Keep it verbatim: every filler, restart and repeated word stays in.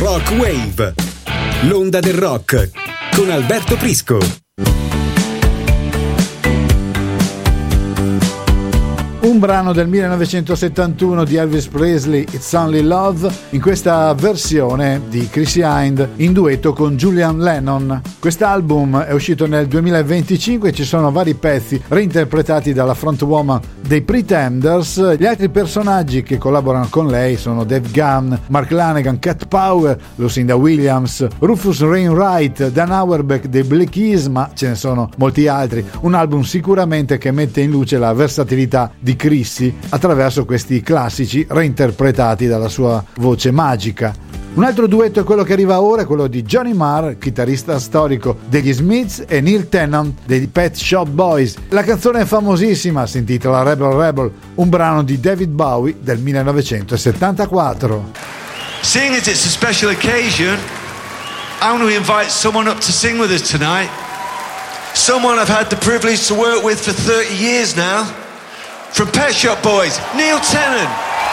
Rock Wave, l'onda del rock con Alberto Prisco. Un brano del millenovecentosettantuno di Elvis Presley, It's Only Love, in questa versione di Chrissy Hynde in duetto con Julian Lennon. Quest'album è uscito nel duemilaventicinque e ci sono vari pezzi reinterpretati dalla frontwoman dei Pretenders. Gli altri personaggi che collaborano con lei sono Dave Gunn, Mark Lanegan, Cat Power, Lucinda Williams, Rufus Wainwright, Dan Auerbach dei Black Keys, ma ce ne sono molti altri. Un album sicuramente che mette in luce la versatilità di Chrissy attraverso questi classici reinterpretati dalla sua voce magica. Un altro duetto è quello che arriva ora, quello di Johnny Marr, chitarrista storico degli Smiths, e Neil Tennant dei Pet Shop Boys. La canzone è famosissima, si intitola Rebel Rebel, un brano di David Bowie del millenovecentosettantaquattro. Seeing as it's a special occasion, I want to invite someone up to sing with us tonight. Someone I've had the privilege to work with for thirty years now. From Pet Shop Boys, Neil Tennant.